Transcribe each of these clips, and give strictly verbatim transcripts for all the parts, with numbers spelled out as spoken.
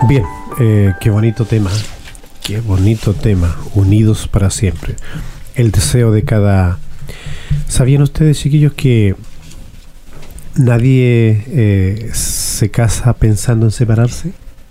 Bien, eh, qué bonito tema, qué bonito tema, unidos para siempre. El deseo de cada... ¿Sabían ustedes, chiquillos, que nadie eh, se casa pensando en separarse?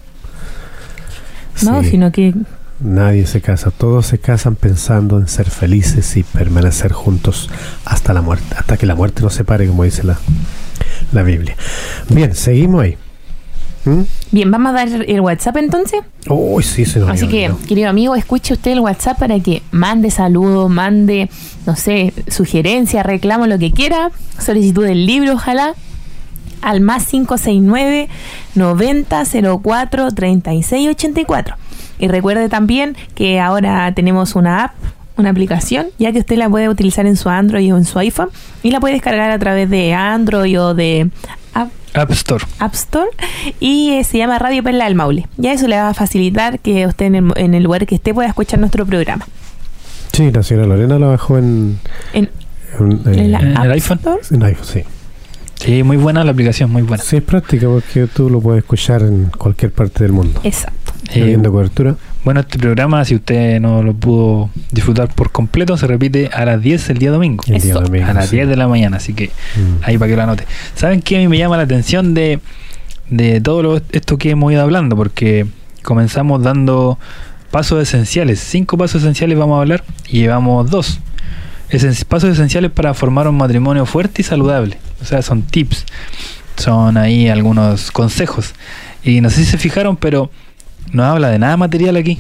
No, Sí, sino que... nadie se casa, todos se casan pensando en ser felices y permanecer juntos hasta la muerte, hasta que la muerte nos separe, como dice la, la Biblia. Bien, seguimos ahí. ¿Mm? Bien, vamos a dar el WhatsApp entonces. Uy, sí, se nos Así había que, olvidado. querido amigo, escuche usted el WhatsApp para que mande saludos, mande, no sé, sugerencias, reclamo, lo que quiera, solicitud del libro, ojalá, al más cinco seis nueve, noventa, cero cuatro, treinta y seis ochenta y cuatro. Y recuerde también que ahora tenemos una app, una aplicación, ya que usted la puede utilizar en su Android o en su iPhone, y la puede descargar a través de Android o de App, App Store. App Store, y eh, se llama Radio Perla del Maule. Ya eso le va a facilitar que usted en el, en el lugar que esté pueda escuchar nuestro programa. Sí, la señora Lorena la bajó en, En, en, eh, en la ¿En App el iPhone? Store. en iPhone, sí. Sí, muy buena la aplicación, muy buena. Sí, es práctica porque tú lo puedes escuchar en cualquier parte del mundo. Exacto. Eh, Viendo cobertura. bueno, este programa, si usted no lo pudo disfrutar por completo, se repite a las diez el día domingo. El día eso, domingo, A las sí. diez de la mañana, así que Mm. ahí para que lo anote. ¿Saben qué? A mí me llama la atención de, de todo lo, esto que hemos ido hablando, porque comenzamos dando pasos esenciales. Cinco pasos esenciales vamos a hablar y llevamos dos. Esen- pasos esenciales para formar un matrimonio fuerte y saludable. O sea, son tips, son ahí algunos consejos. Y no sé si se fijaron, pero no habla de nada material aquí.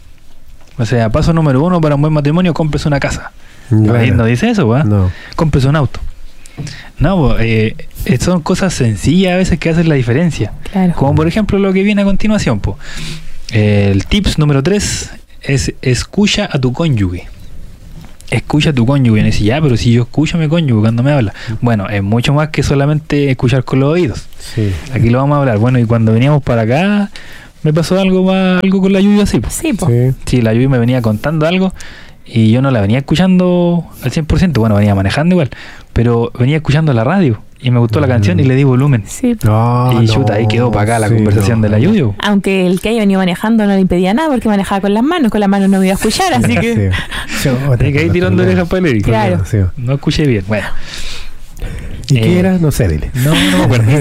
O sea, paso número uno para un buen matrimonio, cómprese una casa. No, Claro. no dice eso, ¿verdad? No. Cómprese un auto. No, po, eh, eh, son cosas sencillas a veces que hacen la diferencia. Claro. Como por ejemplo lo que viene a continuación. Po. Eh, el tips número tres es escucha a tu cónyuge. Escucha a tu cónyuge. Y dice, ya, pero si yo escucho a mi cónyuge cuando me habla. Bueno, es mucho más que solamente escuchar con los oídos. Sí. Aquí lo vamos a hablar. Bueno, y cuando veníamos para acá, me pasó algo más, algo con la lluvia así. Po. Sí, po. Sí. Sí, la lluvia me venía contando algo y yo no la venía escuchando al cien por ciento. Bueno, venía manejando igual, pero venía escuchando la radio y me gustó la Mm. canción y le di volumen. Sí. No, y no, chuta, ahí quedó para acá la sí, conversación no, de la no. lluvia. Aunque el que haya venido manejando no le impedía nada porque manejaba con las manos, con las manos no me iba a escuchar, así que... Sí. Así que ahí tirando orejas para el Eric. Claro. Sí. No escuché bien. Bueno, ¿Y Eh, qué era? No sé, dile. no, no me acuerdo.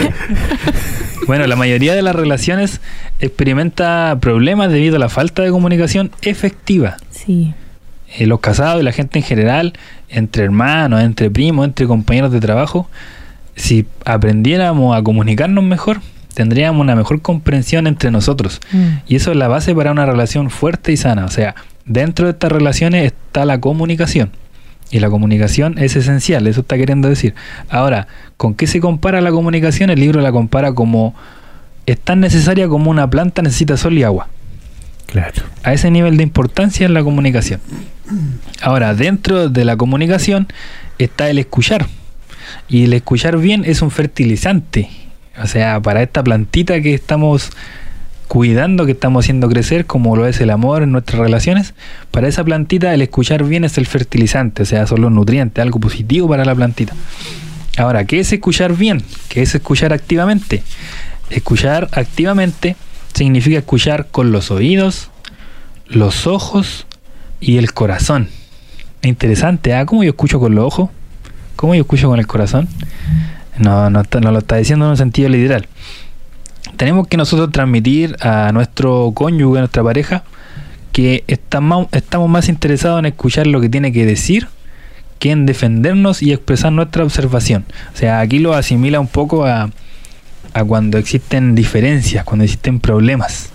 Bueno, la mayoría de las relaciones experimenta problemas debido a la falta de comunicación efectiva. Sí. Eh, los casados y la gente en general, entre hermanos, entre primos, entre compañeros de trabajo, si aprendiéramos a comunicarnos mejor, tendríamos una mejor comprensión entre nosotros. Mm. Y eso es la base para una relación fuerte y sana. O sea, dentro de estas relaciones está la comunicación. Y la comunicación es esencial, eso está queriendo decir. Ahora, ¿con qué se compara la comunicación? El libro la compara como... es tan necesaria como una planta necesita sol y agua. Claro. A ese nivel de importancia es la comunicación. Ahora, dentro de la comunicación está el escuchar. Y el escuchar bien es un fertilizante. O sea, para esta plantita que estamos cuidando, que estamos haciendo crecer, como lo es el amor en nuestras relaciones, para esa plantita el escuchar bien es el fertilizante. O sea, son los nutrientes, algo positivo para la plantita. Ahora, ¿qué es escuchar bien? ¿Qué es escuchar activamente? Escuchar activamente significa escuchar con los oídos, los ojos y el corazón. Interesante, ¿ah? ¿Cómo yo escucho con los ojos? ¿Cómo yo escucho con el corazón? No, no, está, no lo está diciendo en un sentido literal. Tenemos que nosotros transmitir a nuestro cónyuge, a nuestra pareja, que estamos, estamos más interesados en escuchar lo que tiene que decir que en defendernos y expresar nuestra observación. O sea, aquí lo asimila un poco a, a cuando existen diferencias, cuando existen problemas.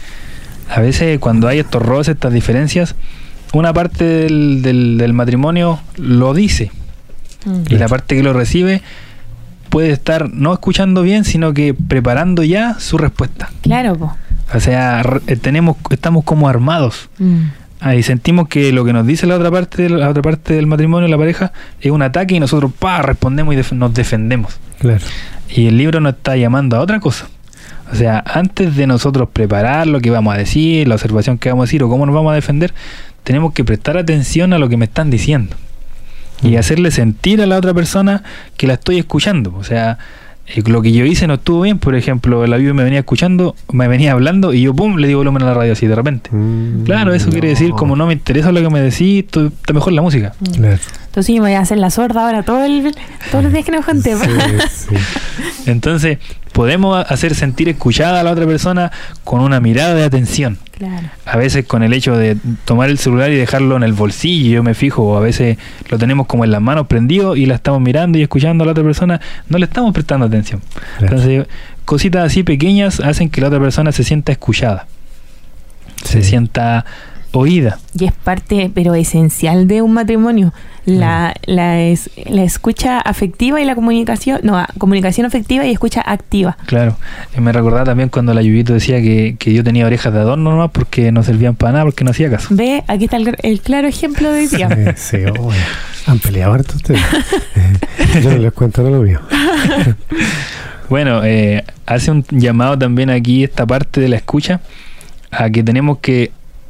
A veces cuando hay estos roces, estas diferencias, una parte del, del, del matrimonio lo dice. Mm. Y la parte que lo recibe puede estar no escuchando bien, sino que preparando ya su respuesta. Claro, po. O sea, re- tenemos, estamos como armados. Mm. Ahí sentimos que lo que nos dice la otra parte, la otra parte del matrimonio, la pareja, es un ataque y nosotros pa respondemos y def- nos defendemos. Claro. Y el libro nos está llamando a otra cosa. O sea, antes de nosotros preparar lo que vamos a decir, la observación que vamos a decir o cómo nos vamos a defender, tenemos que prestar atención a lo que me están diciendo y hacerle sentir a la otra persona que la estoy escuchando. O sea, eh, lo que yo hice no estuvo bien. Por ejemplo, la Biblia me venía escuchando, me venía hablando y yo pum, le di volumen a la radio así de repente. Mm, claro, eso no. quiere decir, como no me interesa lo que me decís, está mejor la música. Claro. Entonces yo me voy a hacer la sorda ahora todo el, todos los días que nos junté. Sí, sí. Entonces, podemos hacer sentir escuchada a la otra persona con una mirada de atención. Claro. A veces con el hecho de tomar el celular y dejarlo en el bolsillo, yo me fijo, o a veces lo tenemos como en las manos prendido y la estamos mirando y escuchando a la otra persona, no le estamos prestando atención. Claro. Entonces, cositas así pequeñas hacen que la otra persona se sienta escuchada, sí. se sienta oída. Y es parte, pero esencial de un matrimonio. La, mm. la, es, la escucha afectiva y la comunicación, no, comunicación afectiva y escucha activa. Claro. Y me recordaba también cuando la Yuyito decía que, que yo tenía orejas de adorno nomás porque no servían para nada, porque no hacía caso. Ve, aquí está el, el claro ejemplo de día. Sí, sí, oh, han peleado harto ustedes. Yo no les cuento lo mío. Bueno, eh, hace un llamado también aquí esta parte de la escucha a que tenemos que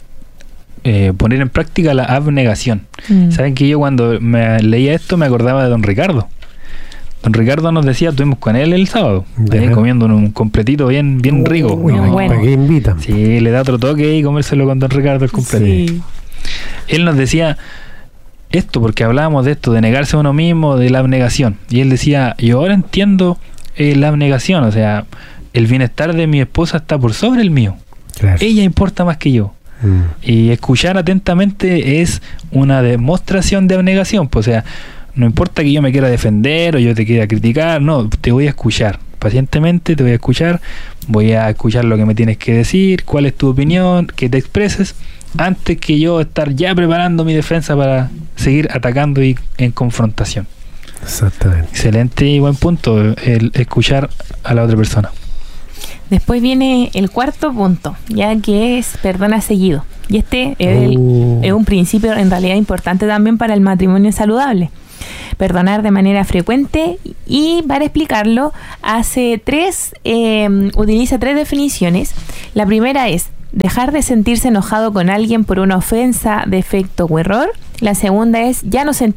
Eh, poner en práctica la abnegación. Mm. Saben que yo cuando me leía esto me acordaba de don Ricardo. Don Ricardo nos decía, estuvimos con él el sábado, eh, comiendo un completito bien bien uh, rico. Uy, ¿no? Bueno. ¿Para qué invitan? Sí, le da otro toque y comérselo con don Ricardo el completito. Sí. Él nos decía esto, porque hablábamos de esto, de negarse a uno mismo, de la abnegación. Y él decía, yo ahora entiendo eh, la abnegación, o sea, el bienestar de mi esposa está por sobre el mío. Claro. Ella importa más que yo. Y escuchar atentamente es una demostración de abnegación, pues, o sea, no importa que yo me quiera defender o yo te quiera criticar, no, te voy a escuchar pacientemente, te voy a escuchar, voy a escuchar lo que me tienes que decir, cuál es tu opinión, que te expreses, antes que yo estar ya preparando mi defensa para seguir atacando y en confrontación. Exactamente. Excelente y buen punto, el escuchar a la otra persona. Después viene el cuarto punto, ya que es perdona seguido. Y este es, el, uh. es un principio en realidad importante también para el matrimonio saludable. Perdonar de manera frecuente, y para explicarlo hace tres, eh, utiliza tres definiciones. La primera es dejar de sentirse enojado con alguien por una ofensa, defecto o error. La segunda es ya no sentirse